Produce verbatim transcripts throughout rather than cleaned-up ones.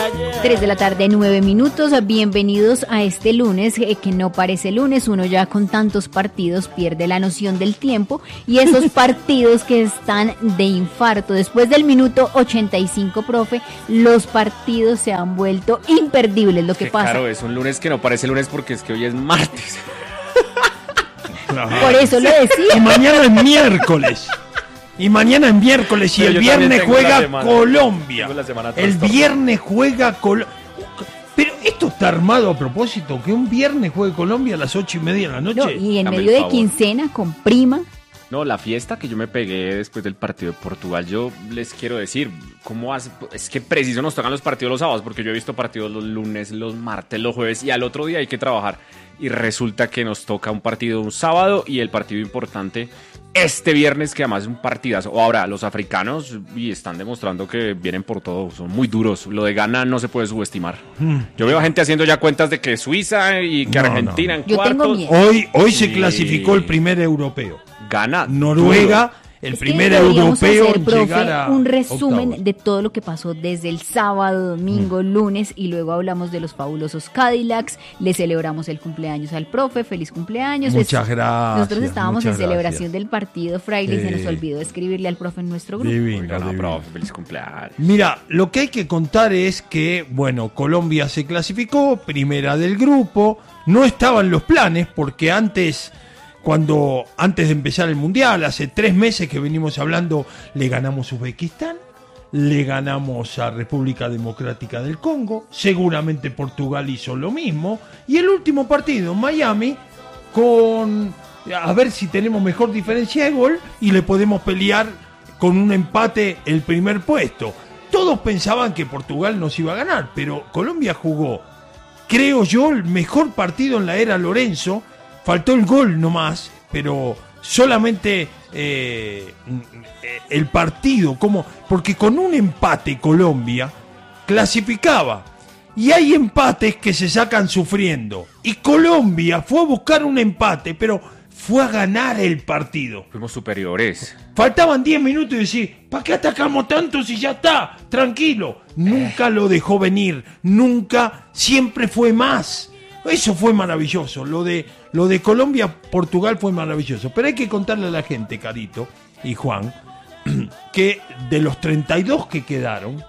tres de la tarde, nueve minutos. Bienvenidos a este lunes, eh, que no parece lunes. Uno ya con tantos partidos pierde la noción del tiempo. Y esos partidos que están de infarto. Después del minuto ochenta y cinco, profe, los partidos se han vuelto imperdibles. Lo que Qué pasa. Claro, es un lunes que no parece lunes porque es que hoy es martes. Por eso lo decía. Y mañana es miércoles. Y mañana es miércoles y Pero el yo viernes también tengo la juega semana. Colombia. Tengo la semana El trastornada. viernes juega Colombia. Pero esto está armado a propósito, que un viernes juegue Colombia a las ocho y media de la noche. No, y en Dame medio el de favor. quincena, con prima. No, la fiesta que yo me pegué después del partido de Portugal, yo les quiero decir, ¿cómo hace? Es que preciso nos tocan los partidos los sábados, porque yo he visto partidos los lunes, los martes, los jueves, y al otro día hay que trabajar. Y resulta que nos toca un partido un sábado y el partido importante este viernes, que además es un partidazo. Ahora, los africanos y están demostrando que vienen por todo, son muy duros. Lo de Ghana no se puede subestimar. Yo veo a gente haciendo ya cuentas de que Suiza y que No, Argentina no. en Yo tengo cuartos. miedo. Hoy, hoy se Sí. clasificó el primer europeo. Gana Noruega, el Es que primer deberíamos europeo hacer, en profe, llegar a un resumen octavos. de todo lo que pasó desde el sábado, domingo, lunes, y luego hablamos de los fabulosos Cadillacs. Le celebramos el cumpleaños al profe, feliz cumpleaños. Muchas Es- gracias. Nosotros estábamos muchas en celebración gracias. del partido Fraile y se nos Sí. olvidó escribirle al profe en nuestro grupo. Divino, Oiga, no, divino. profe, feliz cumpleaños. Mira, lo que hay que contar es que, bueno, Colombia se clasificó, primera del grupo, no estaban los planes porque antes, cuando antes de empezar el Mundial, hace tres meses que venimos hablando, le ganamos a Uzbekistán, le ganamos a República Democrática del Congo, seguramente Portugal hizo lo mismo, y el último partido en Miami, con a ver si tenemos mejor diferencia de gol y le podemos pelear con un empate el primer puesto. Todos pensaban que Portugal nos iba a ganar, pero Colombia jugó, creo yo, el mejor partido en la era Lorenzo. Faltó el gol nomás, pero solamente eh, el partido, como porque con un empate Colombia clasificaba. Y hay empates que se sacan sufriendo. Y Colombia fue a buscar un empate, pero fue a ganar el partido. Fuimos superiores. Faltaban diez minutos y decir, ¿para qué atacamos tanto si ya está? Tranquilo. Nunca lo dejó venir, nunca, siempre fue más. Eso fue maravilloso. Lo de, lo de Colombia-Portugal fue maravilloso. Pero hay que contarle a la gente, Carito y Juan, que de los treinta y dos que quedaron,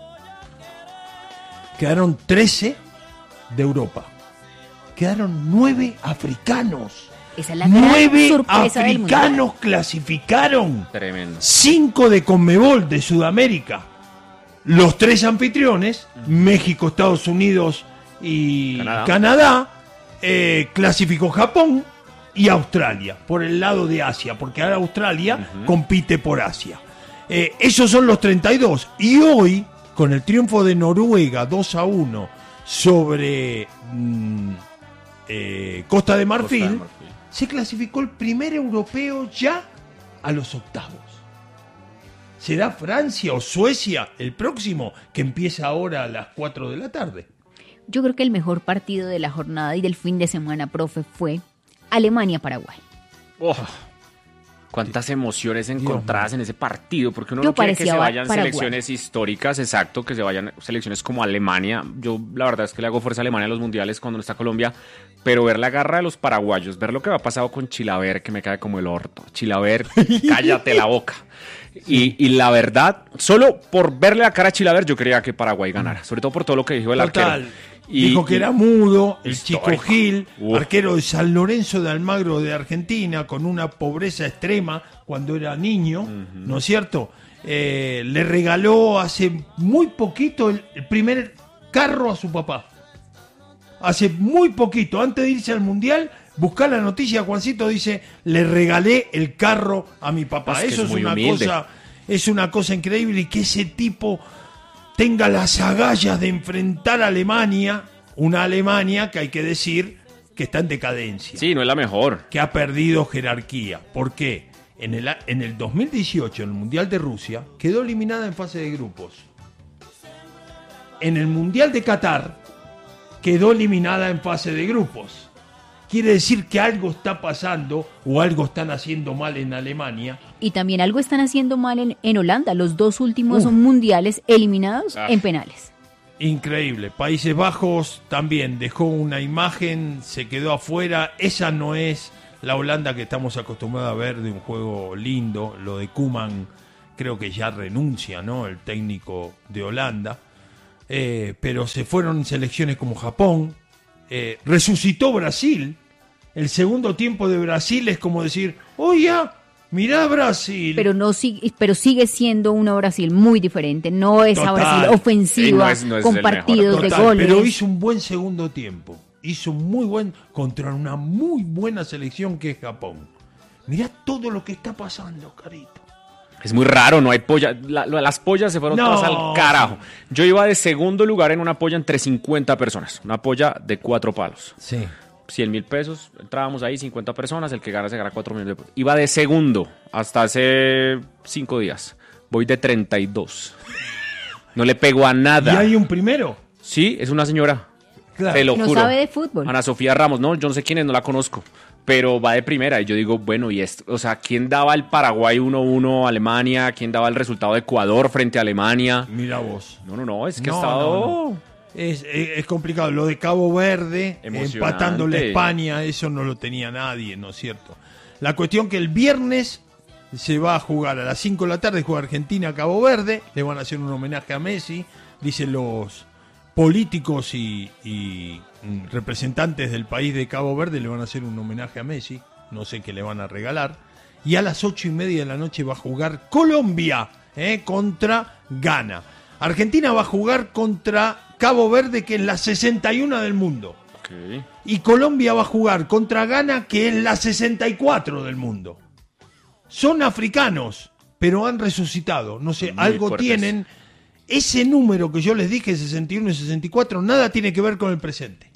quedaron trece de Europa. Quedaron nueve africanos. Esa es la gran Nueve sorpresa del Mundial. africanos clasificaron. Tremendo. Cinco de Conmebol de Sudamérica. Los tres anfitriones, México, Estados Unidos y Canadá, Canadá eh, clasificó Japón y Australia, por el lado de Asia, porque ahora Australia Ujú. compite por Asia. Eh, esos son los treinta y dos. Y hoy, con el triunfo de Noruega dos a uno sobre mm, eh, Costa de Marfil, Costa de Marfil. se clasificó el primer europeo ya a los octavos. ¿Será Francia o Suecia el próximo, que empieza ahora a las cuatro de la tarde? Yo creo que el mejor partido de la jornada y del fin de semana, profe, fue Alemania-Paraguay. Oh, cuántas emociones encontradas en ese partido, porque uno Yo no quiere que se parecía vayan Paraguay. selecciones históricas, exacto, que se vayan selecciones como Alemania. Yo la verdad es que le hago fuerza a Alemania en los mundiales cuando no está Colombia, pero ver la garra de los paraguayos, ver lo que ha pasado con Chilaver, que me cae como el orto. Chilaver, cállate la boca. Y, y la verdad, solo por verle la cara a Chilaver, yo quería que Paraguay ganara, sobre todo por todo lo que dijo el Total. arquero. Y- Dijo que y- era mudo, el Histórico. Chico Gil, Uf. arquero de San Lorenzo de Almagro de Argentina, con una pobreza extrema cuando era niño, ¿no es cierto? Eh, le regaló hace muy poquito el, el primer carro a su papá. Hace muy poquito, antes de irse al Mundial, buscar la noticia, Juancito dice, le regalé el carro a mi papá. Es que Eso es es, muy una humilde. cosa, es una cosa increíble, y que ese tipo tenga las agallas de enfrentar a Alemania, una Alemania que hay que decir que está en decadencia, Sí, no es la mejor. que ha perdido jerarquía. ¿Por qué? En el, en el dos mil dieciocho, en el Mundial de Rusia, quedó eliminada en fase de grupos. En el Mundial de Qatar, quedó eliminada en fase de grupos. Quiere decir que algo está pasando o algo están haciendo mal en Alemania. Y también algo están haciendo mal en, en Holanda, los dos últimos Uf. mundiales eliminados Ah. en penales. Increíble. Países Bajos también dejó una imagen, se quedó afuera. Esa no es la Holanda que estamos acostumbrados a ver de un juego lindo. Lo de Koeman creo que ya renuncia, ¿no? El técnico de Holanda. Eh, pero se fueron selecciones como Japón. Eh, resucitó Brasil. El segundo tiempo de Brasil es como decir, oye, mirá Brasil. Pero no sigue, pero sigue siendo una Brasil muy diferente. No es a Total. Brasil ofensiva, no es- no es con el mejor. partidos de Total, goles. pero hizo un buen segundo tiempo. Hizo un muy buen contra una muy buena selección que es Japón. Mirá todo lo que está pasando, Carito. Es muy raro, no hay polla. La- la- las pollas se fueron No. todas al carajo. Yo iba de segundo lugar en una polla entre cincuenta personas. Una polla de cuatro palos. Sí. cien mil pesos, entrábamos ahí, cincuenta personas, el que gana se gana cuatro millones de pesos. Iba de segundo hasta hace cinco días. Voy de treinta y dos. No le pego a ¿Y nada. hay un primero? Sí, es una señora. Claro. Te lo No juro. sabe de fútbol. Ana Sofía Ramos, no, yo no sé quién es, no la conozco. Pero va de primera y yo digo, bueno, y esto, o sea, ¿quién daba el Paraguay uno uno a Alemania? ¿Quién daba el resultado de Ecuador frente a Alemania? Mira vos. No, no, no, es que No, ha estado... no, no. Es, es, es complicado. Lo de Cabo Verde, Emocionante. empatándole a España, eso no lo tenía nadie, ¿no es cierto? La cuestión que el viernes se va a jugar a las cinco de la tarde, juega Argentina a Cabo Verde, le van a hacer un homenaje a Messi, dicen los políticos y, y mm, representantes del país de Cabo Verde le van a hacer un homenaje a Messi, no sé qué le van a regalar, y a las ocho y media de la noche va a jugar Colombia eh, contra Ghana. Argentina va a jugar contra Cabo Verde, que es la sesenta y uno del mundo. Ok. Y Colombia va a jugar contra Ghana, que es la sesenta y cuatro del mundo. Son africanos, pero han resucitado. No sé, Muy algo fuertes. tienen. Ese número que yo les dije, sesenta y uno y sesenta y cuatro, nada tiene que ver con el presente.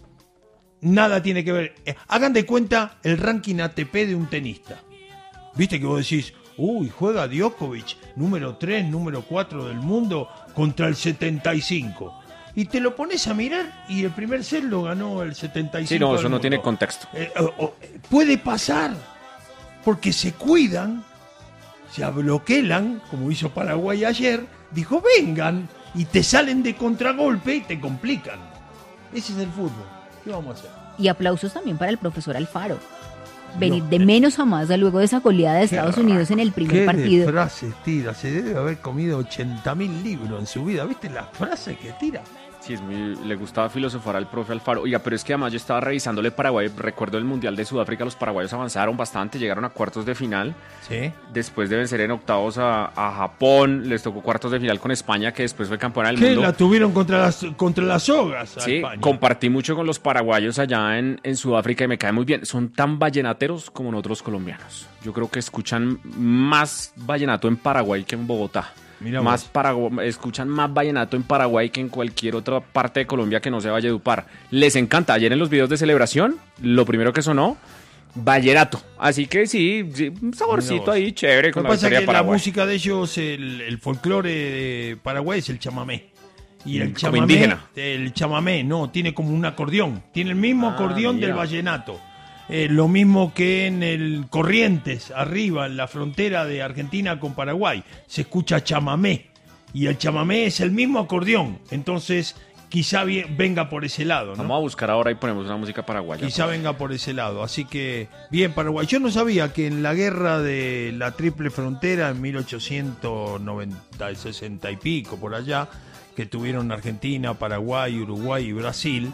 Nada tiene que ver. Eh, hagan de cuenta el ranking A T P de un tenista. Viste que vos decís, uy, juega Djokovic, número tres, número cuatro del mundo, contra el setenta y cinco. Y te lo pones a mirar y el primer set lo ganó el setenta y cinco. Sí, no, del eso no mundo. tiene contexto. Eh, o- o- puede pasar, porque se cuidan, se abloquelan, como hizo Paraguay ayer, dijo vengan, y te salen de contragolpe y te complican. Ese es el fútbol. ¿Qué vamos a hacer? Y aplausos también para el profesor Alfaro. Venir de menos a más luego de esa goleada de Estados Unidos en el primer ¿Qué partido. de frases tira? Se debe haber comido ochenta mil libros en su vida. ¿Viste las frases que tira? Sí, es muy, le gustaba filosofar al profe Alfaro. Oiga, pero es que además yo estaba revisándole Paraguay. Recuerdo el Mundial de Sudáfrica, los paraguayos avanzaron bastante, llegaron a cuartos de final. Sí. Después de vencer en octavos a, a Japón, les tocó cuartos de final con España, que después fue campeona del ¿Qué? mundo. La tuvieron contra las, contra las sogas. a Sí, España. compartí mucho con los paraguayos allá en, en Sudáfrica y me cae muy bien. Son tan vallenateros como nosotros colombianos. Yo creo que escuchan más vallenato en Paraguay que en Bogotá. Mira más vos. Paragu- escuchan más vallenato en Paraguay que en cualquier otra parte de Colombia que no sea Valledupar. Les encanta. Ayer en los videos de celebración, lo primero que sonó, vallenato. Así que sí, sí, un Mira saborcito vos. ahí chévere Lo con que la pasa es victoria que de la Paraguay. música de ellos, el, el folclore de Paraguay es el chamamé. Y el Como chamamé, indígena. el chamamé, no, tiene como un acordeón. Tiene el mismo Ah, acordeón mira. del vallenato. Eh, lo mismo que en el Corrientes, arriba, en la frontera de Argentina con Paraguay. Se escucha chamamé. Y el chamamé es el mismo acordeón. Entonces, quizá vie- venga por ese lado, ¿no? Vamos a buscar ahora y ponemos una música paraguaya. Quizá venga por ese lado. Así que, bien, Paraguay. Yo no sabía que en la guerra de la Triple Frontera en mil ochocientos noventa, sesenta y pico, por allá, que tuvieron Argentina, Paraguay, Uruguay y Brasil,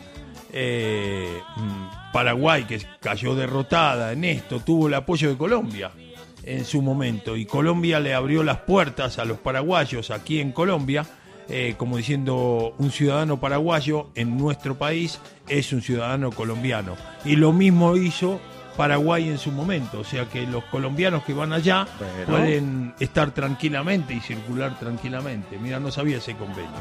eh, mm, Paraguay, que cayó derrotada en esto, tuvo el apoyo de Colombia en su momento. Y Colombia le abrió las puertas a los paraguayos aquí en Colombia. Eh, como diciendo, un ciudadano paraguayo en nuestro país es un ciudadano colombiano. Y lo mismo hizo Paraguay en su momento. O sea que los colombianos que van allá Bueno. pueden estar tranquilamente y circular tranquilamente. Mira, no sabía ese convenio.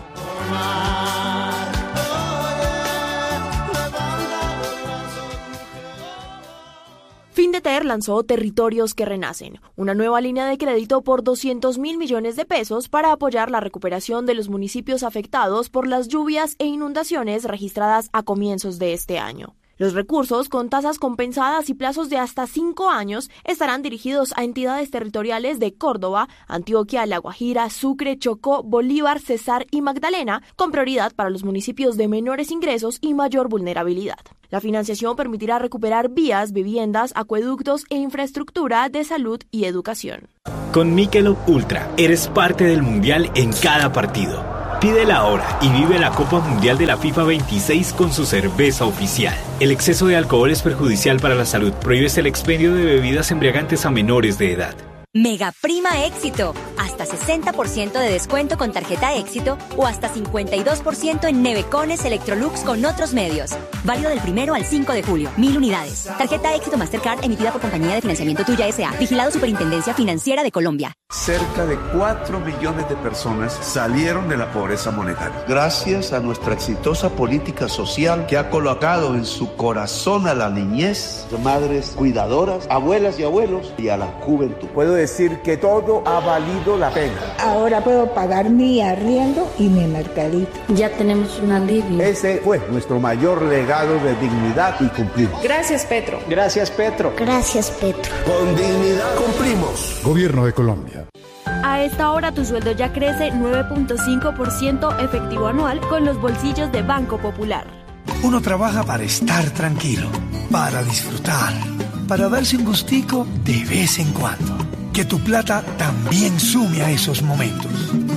Findeter lanzó Territorios que Renacen, una nueva línea de crédito por doscientos mil millones de pesos para apoyar la recuperación de los municipios afectados por las lluvias e inundaciones registradas a comienzos de este año. Los recursos, con tasas compensadas y plazos de hasta cinco años, estarán dirigidos a entidades territoriales de Córdoba, Antioquia, La Guajira, Sucre, Chocó, Bolívar, Cesar y Magdalena, con prioridad para los municipios de menores ingresos y mayor vulnerabilidad. La financiación permitirá recuperar vías, viviendas, acueductos e infraestructura de salud y educación. Con Michelob Ultra, eres parte del Mundial en cada partido. Pídela ahora y vive la Copa Mundial de la FIFA veintiséis con su cerveza oficial. El exceso de alcohol es perjudicial para la salud. Prohíbes el expendio de bebidas embriagantes a menores de edad. Mega Prima Éxito. Hasta sesenta por ciento de descuento con tarjeta Éxito o hasta cincuenta y dos por ciento en Nevecones, Electrolux con otros medios. Válido del primero al cinco de julio. Mil unidades. Tarjeta Éxito Mastercard emitida por Compañía de Financiamiento Tuya S A Vigilado Superintendencia Financiera de Colombia. Cerca de cuatro millones de personas salieron de la pobreza monetaria. Gracias a nuestra exitosa política social que ha colocado en su corazón a la niñez, madres cuidadoras, abuelas y abuelos y a la juventud. Puedo decir que todo ha valido la pena. Ahora puedo pagar mi arriendo y mi mercadito. Ya tenemos un alivio. Ese fue nuestro mayor legado de dignidad y cumplimos. Gracias, Petro. Gracias, Petro. Gracias, Petro. Con dignidad cumplimos. Gobierno de Colombia. A esta hora tu sueldo ya crece nueve punto cinco por ciento efectivo anual con los bolsillos de Banco Popular. Uno trabaja para estar tranquilo, para disfrutar, para darse un gustico de vez en cuando. Que tu plata también sume a esos momentos.